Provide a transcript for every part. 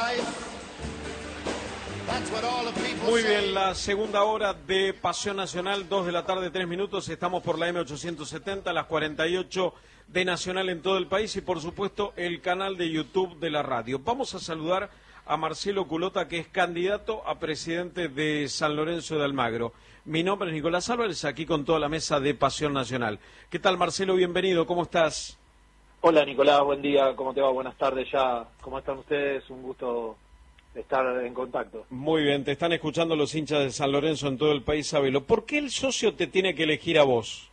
Muy bien, la segunda hora de Pasión Nacional, 2 de la tarde, 3 minutos. Estamos por la M870, las 48 de Nacional en todo el país y, por supuesto, el canal de YouTube de la radio. Vamos a saludar a Marcelo Culota, que es candidato a presidente de San Lorenzo de Almagro. Mi nombre es Nicolás Álvarez, aquí con toda la mesa de Pasión Nacional. ¿Qué tal, Marcelo? Bienvenido, ¿cómo estás? Hola, Nicolás, buen día, ¿cómo te va? Buenas tardes ya. ¿Cómo están ustedes? Un gusto estar en contacto. Muy bien, te están escuchando los hinchas de San Lorenzo en todo el país, sábelo. ¿Por qué el socio te tiene que elegir a vos?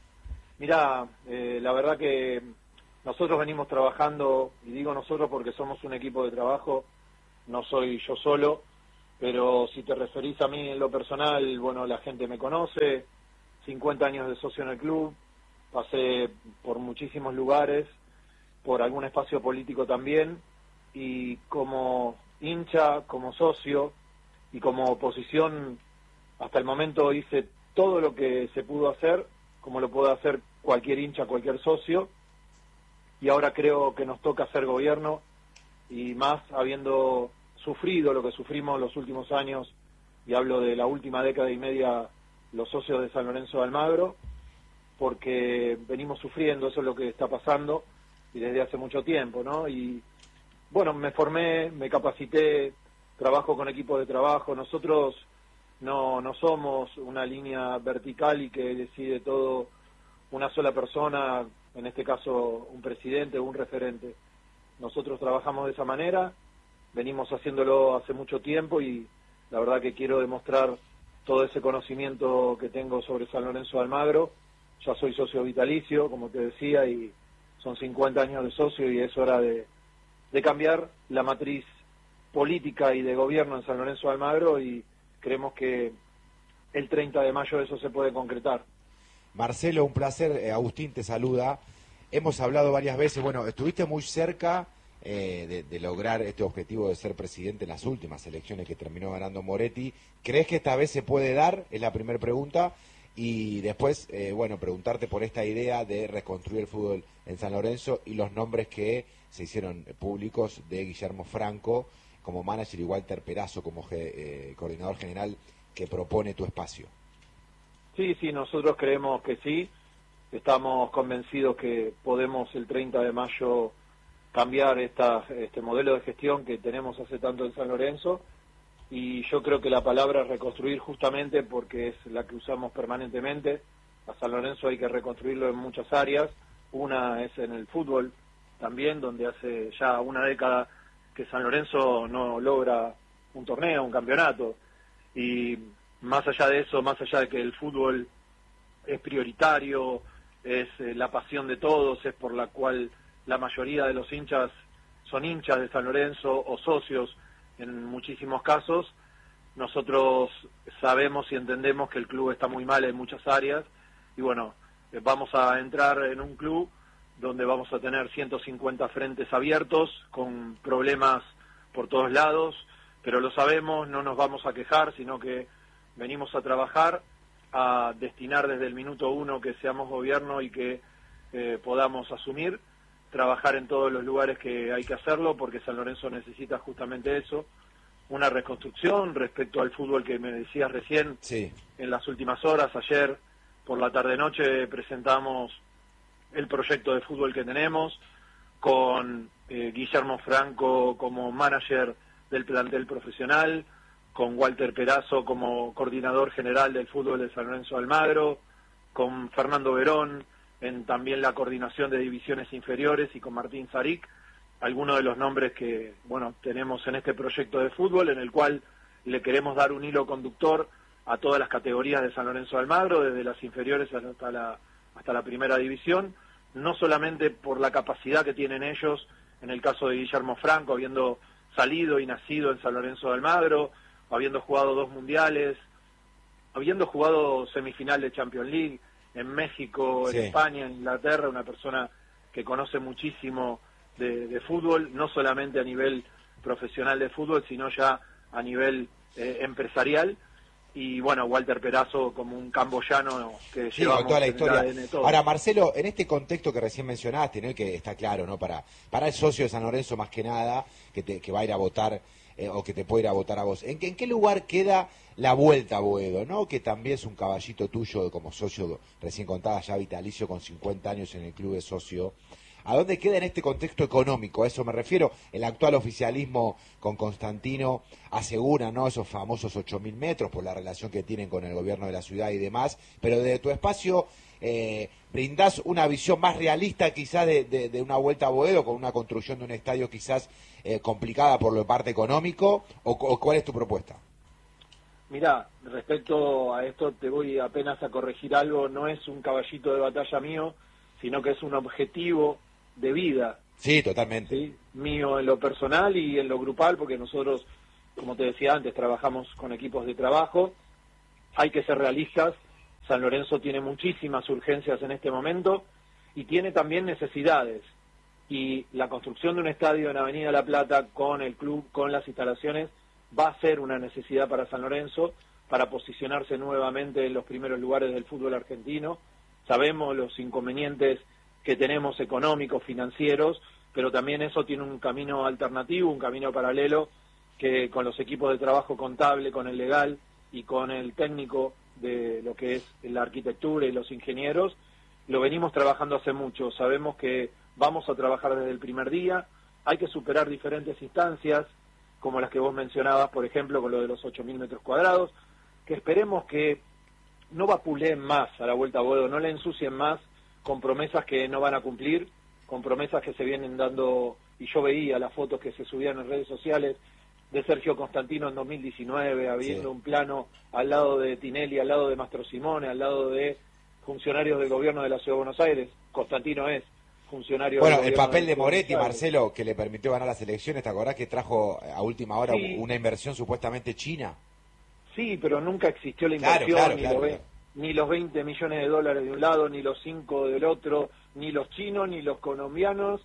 Mirá, la verdad que nosotros venimos trabajando, y digo nosotros porque somos un equipo de trabajo, no soy yo solo, pero si te referís a mí en lo personal, bueno, la gente me conoce, 50 años de socio en el club, pasé por muchísimos lugares, por algún espacio político también, y como hincha, como socio y como oposición, hasta el momento hice todo lo que se pudo hacer, como lo puede hacer cualquier hincha, cualquier socio, y ahora creo que nos toca hacer gobierno, y más habiendo sufrido lo que sufrimos los últimos años, y hablo de la última década y media, los socios de San Lorenzo de Almagro, porque venimos sufriendo, eso es lo que está pasando, y desde hace mucho tiempo, ¿no? Y bueno, me formé, me capacité, trabajo con equipos de trabajo. Nosotros no somos una línea vertical y que decide todo una sola persona, en este caso un presidente o un referente. Nosotros trabajamos de esa manera, venimos haciéndolo hace mucho tiempo y la verdad que quiero demostrar todo ese conocimiento que tengo sobre San Lorenzo de Almagro. Ya soy socio vitalicio, como te decía, y son 50 años de socio y es hora de cambiar la matriz política y de gobierno en San Lorenzo de Almagro, y creemos que el 30 de mayo eso se puede concretar. Marcelo, un placer. Agustín te saluda. Hemos hablado varias veces, bueno, estuviste muy cerca de lograr este objetivo de ser presidente en las últimas elecciones que terminó ganando Moretti. ¿Crees que esta vez se puede dar? Es la primera pregunta. Y después, bueno, preguntarte por esta idea de reconstruir el fútbol en San Lorenzo y los nombres que se hicieron públicos de Guillermo Franco como manager y Walter Perazo como coordinador general, que propone tu espacio. Sí, nosotros creemos que sí, estamos convencidos que podemos el 30 de mayo cambiar este modelo de gestión que tenemos hace tanto en San Lorenzo, y yo creo que la palabra reconstruir justamente porque es la que usamos permanentemente. A San Lorenzo hay que reconstruirlo en muchas áreas, una es en el fútbol también, donde hace ya una década que San Lorenzo no logra un torneo, un campeonato, y más allá de eso, más allá de que el fútbol es prioritario, es la pasión de todos, es por la cual la mayoría de los hinchas son hinchas de San Lorenzo o socios en muchísimos casos, nosotros sabemos y entendemos que el club está muy mal en muchas áreas, y bueno, vamos a entrar en un club donde vamos a tener 150 frentes abiertos, con problemas por todos lados, pero lo sabemos, no nos vamos a quejar, sino que venimos a trabajar, a destinar desde el minuto uno que seamos gobierno y que podamos asumir, trabajar en todos los lugares que hay que hacerlo, porque San Lorenzo necesita justamente eso, una reconstrucción respecto al fútbol que me decías recién. Sí. En las últimas horas, ayer por la tarde-noche presentamos el proyecto de fútbol que tenemos, con Guillermo Franco como manager del plantel profesional, con Walter Perazo como coordinador general del fútbol de San Lorenzo de Almagro, con Fernando Verón en también la coordinación de divisiones inferiores, y con Martín Zaric, algunos de los nombres que, bueno, tenemos en este proyecto de fútbol, en el cual le queremos dar un hilo conductor a todas las categorías de San Lorenzo de Almagro, desde las inferiores hasta la primera división, no solamente por la capacidad que tienen ellos, en el caso de Guillermo Franco, habiendo salido y nacido en San Lorenzo de Almagro, habiendo jugado 2 mundiales, habiendo jugado semifinal de Champions League en México, en España, en Inglaterra, una persona que conoce muchísimo de fútbol, no solamente a nivel profesional de fútbol, sino ya a nivel empresarial, y bueno, Walter Perazo como un camboyano que Sí, llevamos con toda la en el historia. ADN todo. Ahora, Marcelo, en este contexto que recién mencionaste, ¿no? Que está claro, ¿no? Para el socio de San Lorenzo más que nada, que va a ir a votar, o que te puede ir a votar a vos. ¿En qué lugar queda la Vuelta a Boedo, ¿no? Que también es un caballito tuyo como socio, recién contada ya vitalicio con 50 años en el club de socio. ¿A dónde queda en este contexto económico? A eso me refiero. El actual oficialismo con Constantino asegura, ¿no?, esos famosos 8.000 metros por la relación que tienen con el gobierno de la ciudad y demás, pero desde tu espacio brindás una visión más realista quizás de una Vuelta a Boedo, con una construcción de un estadio quizás complicada por lo parte económico, o ¿cuál es tu propuesta? Mirá, respecto a esto te voy apenas a corregir algo, no es un caballito de batalla mío, sino que es un objetivo de vida. Sí, totalmente. ¿Sí? Mío en lo personal y en lo grupal, porque nosotros, como te decía antes, trabajamos con equipos de trabajo, hay que ser realistas, San Lorenzo tiene muchísimas urgencias en este momento y tiene también necesidades, y la construcción de un estadio en Avenida La Plata con el club, con las instalaciones, va a ser una necesidad para San Lorenzo, para posicionarse nuevamente en los primeros lugares del fútbol argentino. Sabemos los inconvenientes que tenemos económicos, financieros, pero también eso tiene un camino alternativo, un camino paralelo, que con los equipos de trabajo contable, con el legal y con el técnico de lo que es la arquitectura y los ingenieros, lo venimos trabajando hace mucho. Sabemos que vamos a trabajar desde el primer día, hay que superar diferentes instancias, como las que vos mencionabas, por ejemplo, con lo de los 8.000 metros cuadrados, que esperemos que no vapuleen más a la Vuelta a Boedo, no le ensucien más con promesas que no van a cumplir, con promesas que se vienen dando, y yo veía las fotos que se subían en redes sociales de Sergio Constantino en 2019, habiendo Sí. un plano al lado de Tinelli, al lado de Mastro Simone, al lado de funcionarios del gobierno de la Ciudad de Buenos Aires. Constantino es funcionario Bueno, del el gobierno papel de la Ciudad Moretti, Buenos Aires. Marcelo, que le permitió ganar las elecciones, ¿te acordás que trajo a última hora Sí. una inversión supuestamente china? Sí, pero nunca existió la Claro, inversión, claro, ni, claro, lo ve- claro. ni los 20 millones de dólares de un lado, ni los 5 del otro, ni los chinos, ni los colombianos.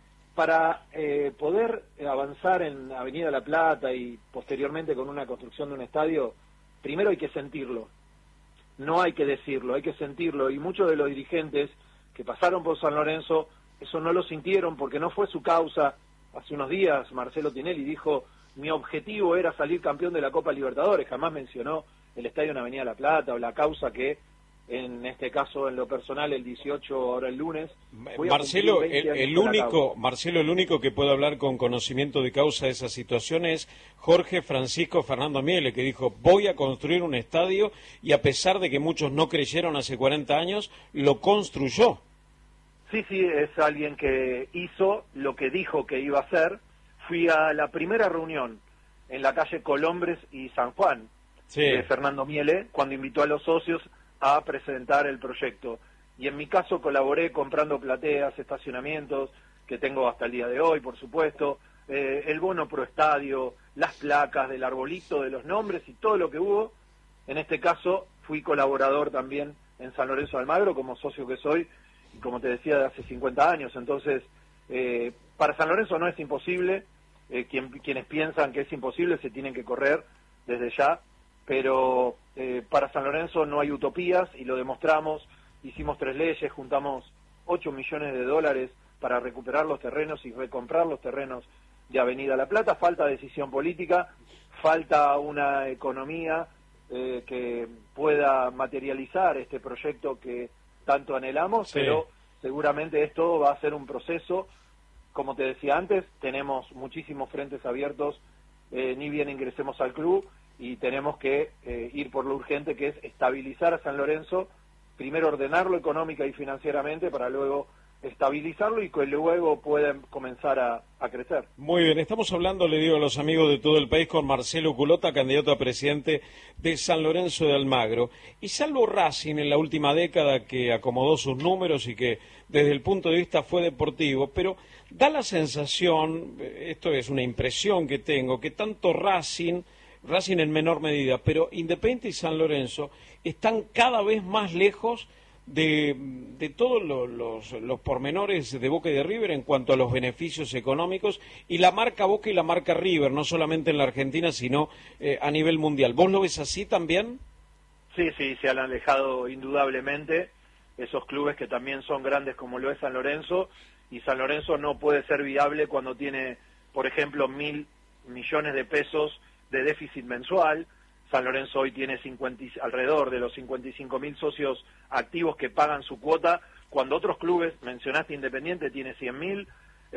Para poder avanzar en Avenida La Plata y posteriormente con una construcción de un estadio, primero hay que sentirlo, no hay que decirlo, hay que sentirlo. Y muchos de los dirigentes que pasaron por San Lorenzo, eso no lo sintieron porque no fue su causa. Hace unos días Marcelo Tinelli dijo: mi objetivo era salir campeón de la Copa Libertadores, jamás mencionó el estadio en Avenida La Plata o la causa que, en este caso, en lo personal, el 18, ahora el lunes, voy a Marcelo, cumplir 20 años con la causa. Marcelo, el único que puede hablar con conocimiento de causa de esa situación es Jorge Francisco Fernando Miele, que dijo: voy a construir un estadio, y a pesar de que muchos no creyeron hace 40 años, lo construyó. Sí, es alguien que hizo lo que dijo que iba a hacer. Fui a la primera reunión en la calle Colombres y San Juan de Fernando Miele, cuando invitó a los socios a presentar el proyecto. Y en mi caso colaboré comprando plateas, estacionamientos, que tengo hasta el día de hoy, por supuesto, el bono pro estadio, las placas del arbolito, de los nombres y todo lo que hubo. En este caso fui colaborador también en San Lorenzo de Almagro, como socio que soy, y como te decía, de hace 50 años. Entonces, para San Lorenzo no es imposible. Quienes piensan que es imposible se tienen que correr desde ya, pero para San Lorenzo no hay utopías, y lo demostramos. Hicimos 3 leyes, juntamos 8 millones de dólares para recuperar los terrenos y recomprar los terrenos de Avenida La Plata. Falta decisión política, falta una economía que pueda materializar este proyecto que tanto anhelamos, Sí. pero seguramente esto va a ser un proceso. Como te decía antes, tenemos muchísimos frentes abiertos, ni bien ingresemos al club, y tenemos que ir por lo urgente, que es estabilizar a San Lorenzo, primero ordenarlo económica y financieramente, para luego estabilizarlo y que luego puedan comenzar a crecer. Muy bien, estamos hablando, le digo a los amigos de todo el país, con Marcelo Culota, candidato a presidente de San Lorenzo de Almagro. Y salvo Racing en la última década, que acomodó sus números y que desde el punto de vista fue deportivo, pero da la sensación, esto es una impresión que tengo, que tanto Racing en menor medida, pero Independiente y San Lorenzo están cada vez más lejos de todos los pormenores de Boca y de River en cuanto a los beneficios económicos y la marca Boca y la marca River, no solamente en la Argentina, sino a nivel mundial. ¿Vos lo ves así también? Sí, se han alejado indudablemente esos clubes que también son grandes como lo es San Lorenzo, y San Lorenzo no puede ser viable cuando tiene, por ejemplo, 1.000 millones de pesos de déficit mensual. San Lorenzo hoy tiene alrededor de los 55.000 socios activos que pagan su cuota, cuando otros clubes, mencionaste Independiente, tiene 100.000,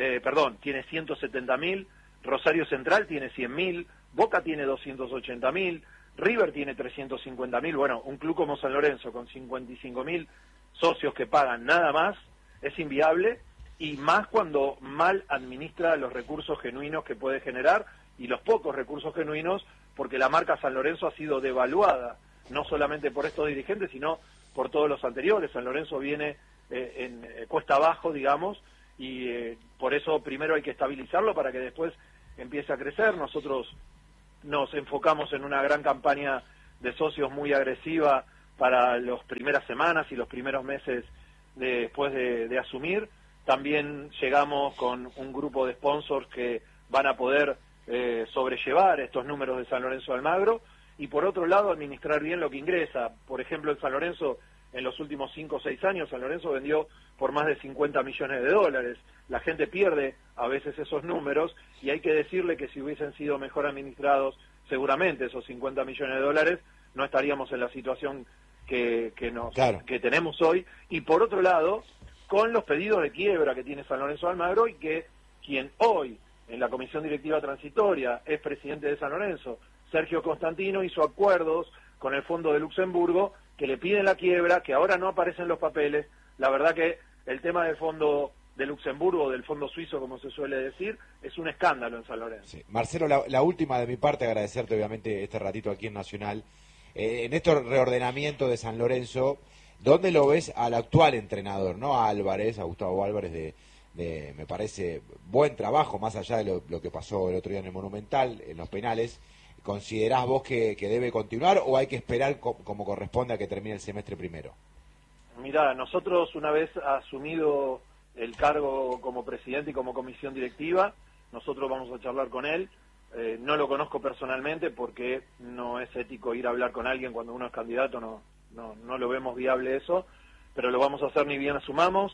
tiene 170.000, Rosario Central tiene 100.000, Boca tiene 280.000, River tiene 350.000. Bueno, un club como San Lorenzo con 55.000 socios que pagan nada más es inviable, y más cuando mal administra los recursos genuinos que puede generar y los pocos recursos genuinos, porque la marca San Lorenzo ha sido devaluada, no solamente por estos dirigentes, sino por todos los anteriores. San Lorenzo viene en cuesta abajo, digamos, y por eso primero hay que estabilizarlo para que después empiece a crecer. Nosotros nos enfocamos en una gran campaña de socios muy agresiva para las primeras semanas y los primeros meses después de asumir. También llegamos con un grupo de sponsors que van a poder sobrellevar estos números de San Lorenzo de Almagro, y por otro lado administrar bien lo que ingresa. Por ejemplo, en San Lorenzo, en los últimos 5 o 6 años, San Lorenzo vendió por más de 50 millones de dólares. La gente pierde a veces esos números, y hay que decirle que si hubiesen sido mejor administrados, seguramente esos 50 millones de dólares no estaríamos en la situación que tenemos hoy. Y por otro lado, con los pedidos de quiebra que tiene San Lorenzo de Almagro, y que quien hoy en la comisión directiva transitoria es presidente de San Lorenzo, Sergio Constantino, hizo acuerdos con el Fondo de Luxemburgo que le piden la quiebra, que ahora no aparecen los papeles. La verdad que el tema del Fondo de Luxemburgo, del Fondo Suizo, como se suele decir, es un escándalo en San Lorenzo. Sí. Marcelo, la última de mi parte, agradecerte obviamente este ratito aquí en Nacional. En este reordenamiento de San Lorenzo, ¿dónde lo ves al actual entrenador, no a Álvarez, a Gustavo Álvarez, me parece, buen trabajo, más allá de lo que pasó el otro día en el Monumental, en los penales? ¿Considerás vos que debe continuar o hay que esperar como corresponde a que termine el semestre primero? Mirá, nosotros una vez asumido el cargo como presidente y como comisión directiva, nosotros vamos a charlar con él. No lo conozco personalmente porque no es ético ir a hablar con alguien cuando uno es candidato, no lo vemos viable eso, pero lo vamos a hacer ni bien asumamos,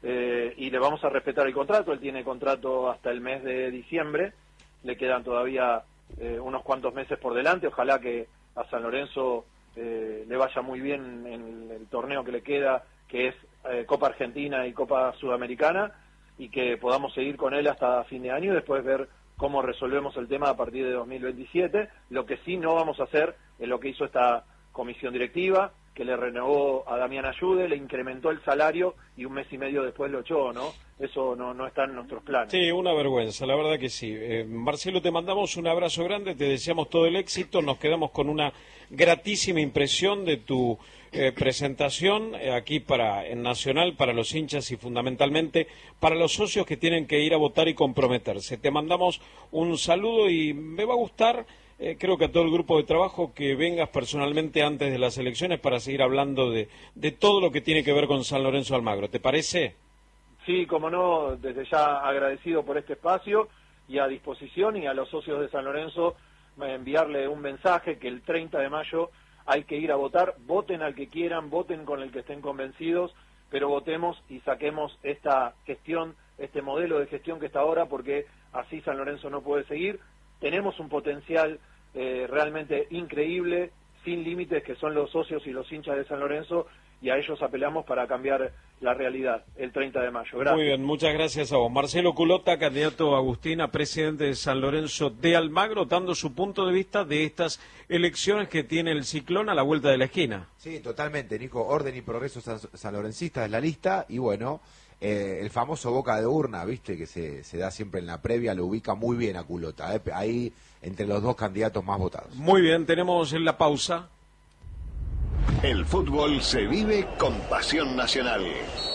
y le vamos a respetar el contrato. Él tiene contrato hasta el mes de diciembre, le quedan todavía unos cuantos meses por delante. Ojalá que a San Lorenzo le vaya muy bien en el torneo que le queda, que es Copa Argentina y Copa Sudamericana, y que podamos seguir con él hasta fin de año y después ver cómo resolvemos el tema a partir de 2027. Lo que sí no vamos a hacer es lo que hizo esta comisión directiva, que le renovó a Damián Ayude, le incrementó el salario y un mes y medio después lo echó, ¿no? Eso no está en nuestros planes. Sí, una vergüenza, la verdad que sí. Marcelo, te mandamos un abrazo grande, te deseamos todo el éxito, nos quedamos con una gratísima impresión de tu presentación aquí en Nacional, para los hinchas y fundamentalmente para los socios que tienen que ir a votar y comprometerse. Te mandamos un saludo y me va a gustar, creo que a todo el grupo de trabajo, que vengas personalmente antes de las elecciones para seguir hablando de todo lo que tiene que ver con San Lorenzo de Almagro. ¿Te parece? Sí, como no, desde ya agradecido por este espacio y a disposición, y a los socios de San Lorenzo enviarle un mensaje que el 30 de mayo hay que ir a votar. Voten al que quieran, voten con el que estén convencidos, pero votemos y saquemos esta gestión, este modelo de gestión que está ahora, porque así San Lorenzo no puede seguir. Tenemos un potencial realmente increíble, sin límites, que son los socios y los hinchas de San Lorenzo, y a ellos apelamos para cambiar la realidad el 30 de mayo. Gracias. Muy bien, muchas gracias a vos. Marcelo Culota, candidato Agustín a presidente de San Lorenzo de Almagro, dando su punto de vista de estas elecciones que tiene el Ciclón a la vuelta de la esquina. Sí, totalmente, Nico. Orden y Progreso sanlorencista es la lista, y bueno, el famoso boca de urna, viste, que se da siempre en la previa, lo ubica muy bien a Culota, ahí entre los dos candidatos más votados. Muy bien, tenemos en la pausa. El fútbol se vive con pasión nacional.